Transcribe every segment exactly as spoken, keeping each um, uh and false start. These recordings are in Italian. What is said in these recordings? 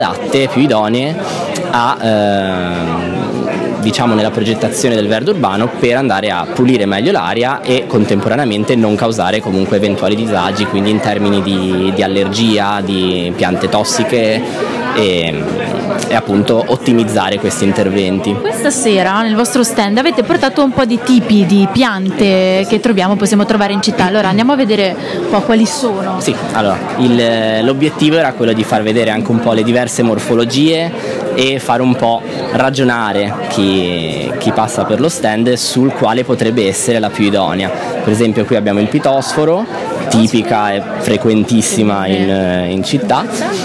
adatte, più idonee a ehm, diciamo nella progettazione del verde urbano, per andare a pulire meglio l'aria e contemporaneamente non causare comunque eventuali disagi, quindi in termini di, di allergia, di piante tossiche e, e appunto ottimizzare questi interventi. Questa sera nel vostro stand avete portato un po' di tipi di piante che troviamo, possiamo trovare in città, allora andiamo a vedere un po' quali sono. Sì, allora il, l'obiettivo era quello di far vedere anche un po' le diverse morfologie e fare un po' ragionare chi, chi passa per lo stand sul quale potrebbe essere la più idonea. Per esempio qui abbiamo il pitosforo, tipica e frequentissima in, in città,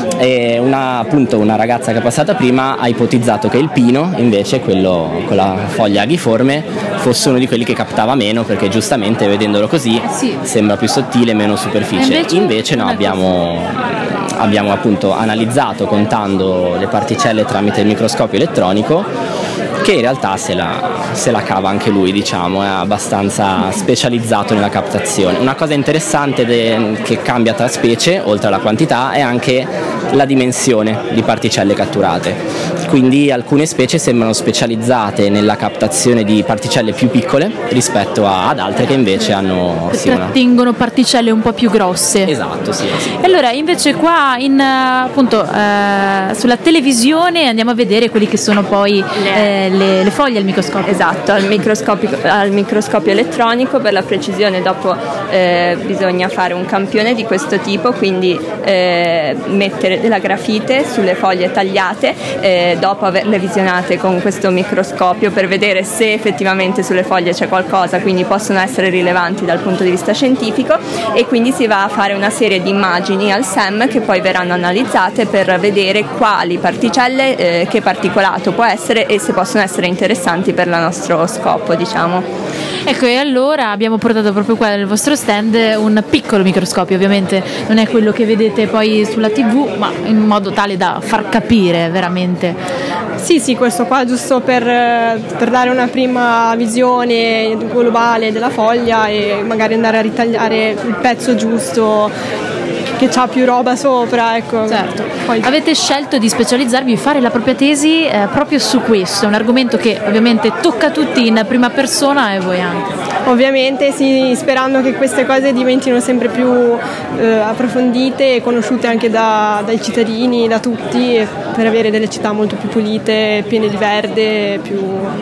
e una, appunto una ragazza che è passata prima ha ipotizzato che il pino, invece quello con la foglia aghiforme, fosse uno di quelli che captava meno, perché giustamente vedendolo così sì, sembra più sottile, meno superficie. Invece, invece no, abbiamo, abbiamo appunto analizzato contando le particelle tramite il microscopio elettronico, che in realtà se la, se la cava anche lui, diciamo, è abbastanza specializzato nella captazione. Una cosa interessante de, che cambia tra specie, oltre alla quantità, è anche la dimensione di particelle catturate. Quindi alcune specie sembrano specializzate nella captazione di particelle più piccole rispetto a, ad altre che invece hanno sì, trattengono una... particelle un po' più grosse. Esatto, sì, sì. E allora invece qua in, appunto eh, sulla televisione andiamo a vedere quelli che sono poi eh, le, le foglie al microscopio. Esatto, al microscopio, al microscopio elettronico, per la precisione dopo eh, bisogna fare un campione di questo tipo, quindi eh, mettere della grafite sulle foglie tagliate eh, dopo averle visionate con questo microscopio per vedere se effettivamente sulle foglie c'è qualcosa, quindi possono essere rilevanti dal punto di vista scientifico, e quindi si va a fare una serie di immagini al S E M che poi verranno analizzate per vedere quali particelle, eh, che particolato può essere e se possono essere interessanti per il nostro scopo, diciamo. Ecco, e allora abbiamo portato proprio qua nel vostro stand un piccolo microscopio, ovviamente non è quello che vedete poi sulla tivù, ma in modo tale da far capire veramente. Sì, sì, questo qua giusto per, per dare una prima visione globale della foglia e magari andare a ritagliare il pezzo giusto che c'ha più roba sopra, ecco. Certo. Poi avete scelto di specializzarvi e fare la propria tesi eh, proprio su questo, è un argomento che ovviamente tocca tutti in prima persona e voi anche. Ovviamente sì, sperando che queste cose diventino sempre più eh, approfondite e conosciute anche da, dai cittadini, da tutti, per avere delle città molto più pulite, piene di verde, più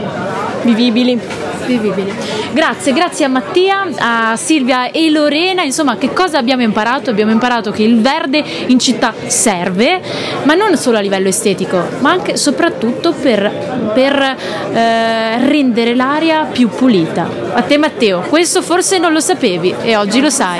vivibili. vivibili. Grazie, grazie a Mattia, a Silvia e Lorena. Insomma, che cosa abbiamo imparato? Abbiamo imparato che il verde in città serve, ma non solo a livello estetico, ma anche soprattutto per, per eh, rendere l'aria più pulita. A te Matteo, questo forse non lo sapevi e oggi lo sai.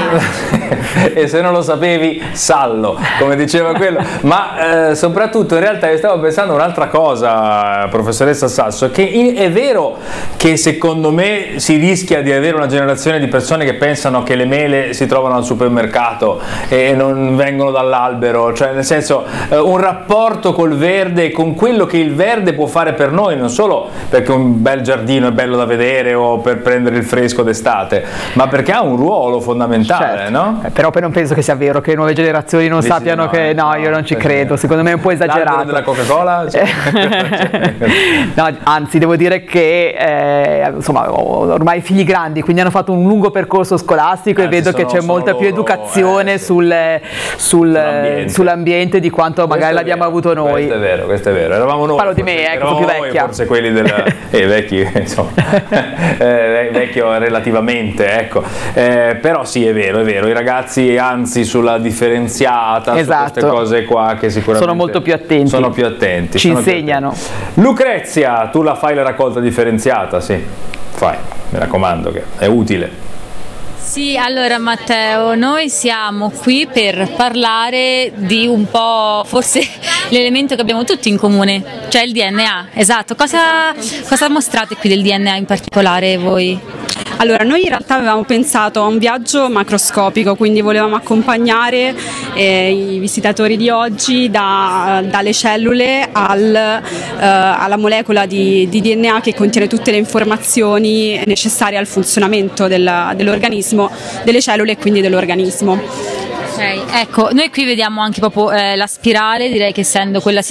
E se non lo sapevi, sallo, come diceva quello. Ma eh, soprattutto in realtà io stavo pensando a un'altra cosa, professoressa Sasso, che in, è vero che secondo me si rischia di avere una generazione di persone che pensano che le mele si trovano al supermercato e non vengono dall'albero, cioè nel senso eh, un rapporto col verde, con quello che il verde può fare per noi, non solo perché un bel giardino è bello da vedere o per prendere il fresco d'estate, ma perché ha un ruolo fondamentale, certo. No? Eh, però poi non penso che sia vero che le nuove generazioni non Dici sappiano no, che no, no, io non ci credo, secondo me è un po' esagerato. L'albero della Coca-Cola? Cioè. No, anzi devo dire che eh, insomma ho ormai figli grandi, quindi hanno fatto un lungo percorso scolastico eh, e vedo che c'è molta loro, più educazione eh, sì. sul, sul, sull'ambiente. sull'ambiente di quanto questo magari l'abbiamo avuto noi. Questo è vero, questo è vero. Eravamo noi. Parlo di me, ecco, sono più vecchia. Forse quelli del eh, vecchi, insomma, eh, vecchio relativamente, ecco. Eh, però sì, è vero, è vero. I ragazzi, anzi, sulla differenziata, esatto. su queste cose qua che sicuramente sono molto più attenti. Sono più attenti. Ci insegnano. Attenti. Lucrezia, tu la fai la raccolta differenziata, sì. Fai, mi raccomando che è utile. Sì, allora Matteo, noi siamo qui per parlare di un po' forse l'elemento che abbiamo tutti in comune, cioè il D N A, esatto. Cosa, cosa mostrate qui del D N A in particolare voi? Allora, noi in realtà avevamo pensato a un viaggio macroscopico, quindi volevamo accompagnare eh, i visitatori di oggi da, dalle cellule al, eh, alla molecola di, di D N A che contiene tutte le informazioni necessarie al funzionamento del, dell'organismo, delle cellule e quindi dell'organismo. Okay. Ecco, noi qui vediamo anche proprio eh, la spirale, direi che essendo quella